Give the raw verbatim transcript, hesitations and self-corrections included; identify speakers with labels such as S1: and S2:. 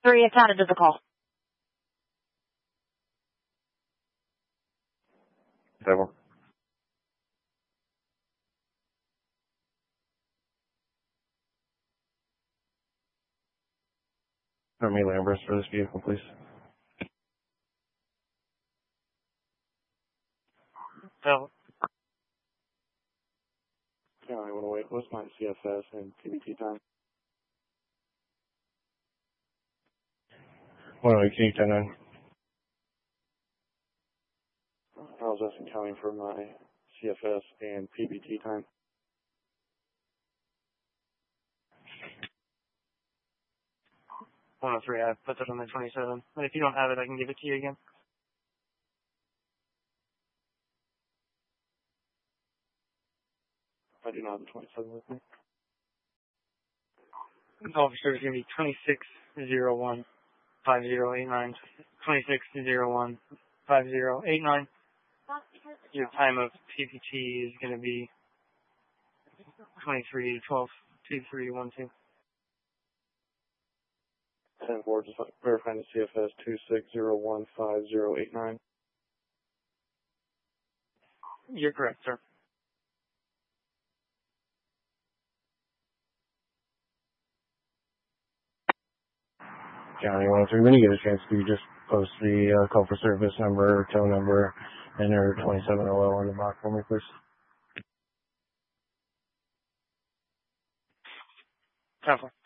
S1: three attended to the call.
S2: Seven. Army Lambert for this vehicle, please.
S3: So,
S4: Yeah, I want to wait. What's my C F S and P B T time?
S2: One oh eight, can you ten nine?
S4: I was asking counting for my C F S and P B T time.
S3: one oh three, I put that on the twenty-seven. But if you don't have it, I can give it to you again.
S4: I do not have the twenty-seven with me.
S3: Officer is going to be twenty-six zero one five zero eight nine. twenty-six zero one five zero eight nine. Your time of P P T is going to be twenty-three twelve two three one two.
S4: ten four, just verifying the C F S two six zero one five zero eight nine.
S3: You're correct, sir.
S2: County one oh three, when you get a chance, do you just post the uh, call for service number, tow number, and your twenty-seven O L on the box for me, please?
S3: ten four.